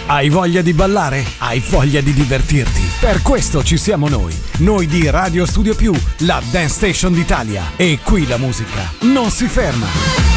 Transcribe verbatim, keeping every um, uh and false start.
Hai voglia di ballare? Hai voglia di divertirti? Per questo ci siamo noi. Noi di Radio Studio Più, la Dance Station d'Italia. E qui la musica non si ferma.